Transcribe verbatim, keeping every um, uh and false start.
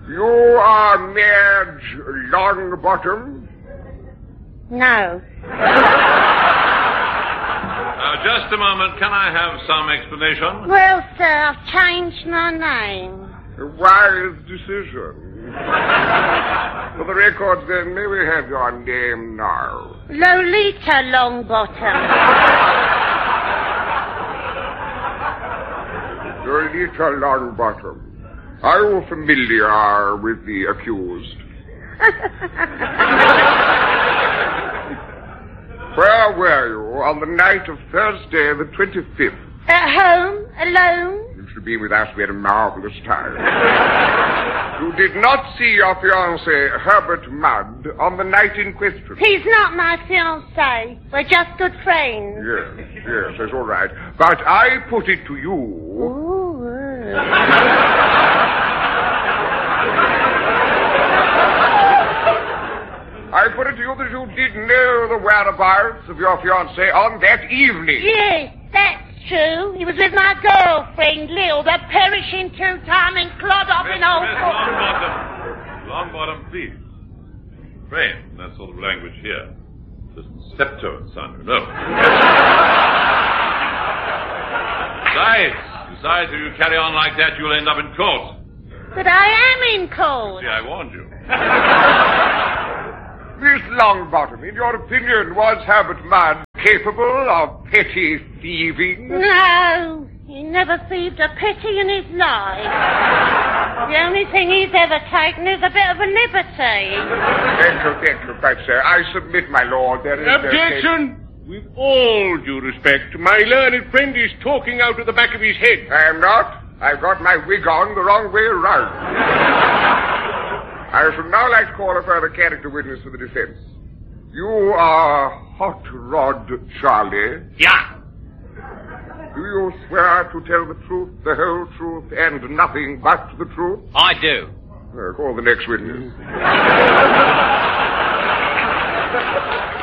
You are Madge Longbottom? No. Uh, just a moment. Can I have some explanation? Well, sir, I've changed my name. A wise decision. For the records, then, may we have your name now? Lolita Longbottom. Lolita Longbottom. Are you familiar with the accused? Where were you on the night of Thursday the twenty-fifth? At home, alone. You should be with us. We had a marvelous time. You did not see your fiancé, Herbert Mudd, on the night in question. He's not my fiancé. We're just good friends. Yes, yes, that's all right. But I put it to you... Ooh. I put it to you that you did know the whereabouts of your fiancé on that evening. Yes, that's true. He was with my girlfriend, Lil, the perishing two-timing clod-hopping Miss, old... Miss Longbottom. Longbottom, please. Refrain from that sort of language here. Doesn't steptoe, son, you know. Besides, besides, if you carry on like that, you'll end up in court. But I am in court. See, I warned you. Miss Longbottom, in your opinion, was Herbert Mudd capable of petty thieving? No, he never thieved a penny in his life. The only thing he's ever taken is a bit of a liberty. Thank you, thank you, quite sir. I submit, my lord. There is Objection! With all due respect, my learned friend is talking out of the back of his head. I am not. I've got my wig on the wrong way around. I should now like to call a further character witness for the defense. You are Hot Rod Charlie. Yeah. Do you swear to tell the truth, the whole truth, and nothing but the truth? I do. Uh, call the next witness.